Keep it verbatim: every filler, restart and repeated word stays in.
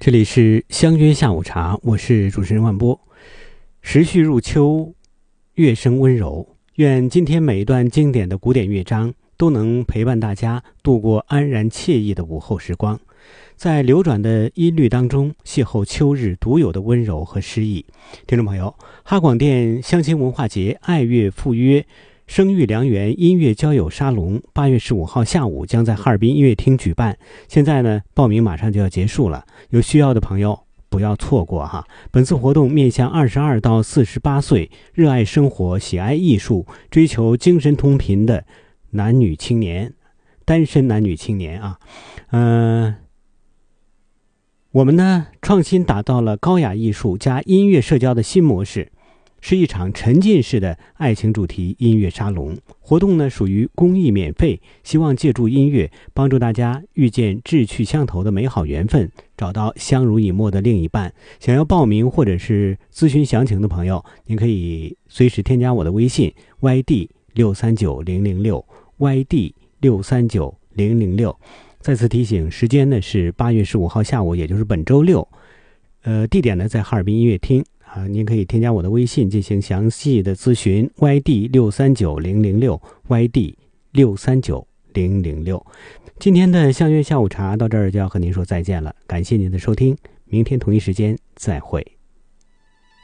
这里是相约下午茶，我是主持人万波。时序入秋，乐声温柔，愿今天每一段经典的古典乐章都能陪伴大家度过安然惬意的午后时光，在流转的音律当中邂逅秋日独有的温柔和诗意。听众朋友，哈广电乡亲文化节爱乐赴约生育良缘音乐交友沙龙八月十五号下午将在哈尔滨音乐厅举办，现在呢报名马上就要结束了，有需要的朋友不要错过哈。本次活动面向二十二到四十八岁热爱生活、喜爱艺术、追求精神同频的男女青年，单身男女青年啊。嗯、呃，我们呢创新打造了高雅艺术加音乐社交的新模式，是一场沉浸式的爱情主题音乐沙龙。活动呢属于公益免费，希望借助音乐帮助大家遇见志趣相投的美好缘分，找到相濡以沫的另一半。想要报名或者是咨询详情的朋友，您可以随时添加我的微信 Y D 六三九零零六 Y D 六三九零零六。再次提醒，时间呢是八月十五号下午，也就是本周六。呃，地点呢在哈尔滨音乐厅。啊，您可以添加我的微信进行详细的咨询 Y D 六三九零零六 Y D 六三九零零六。今天的相约下午茶到这儿就要和您说再见了，感谢您的收听，明天同一时间再会。